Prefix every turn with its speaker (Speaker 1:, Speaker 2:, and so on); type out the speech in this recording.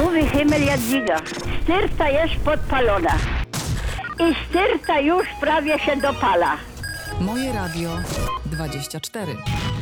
Speaker 1: Mówi Himmel Jadwiga. Styrta jest podpalona. I styrta już prawie się dopala.
Speaker 2: Moje Radio 24.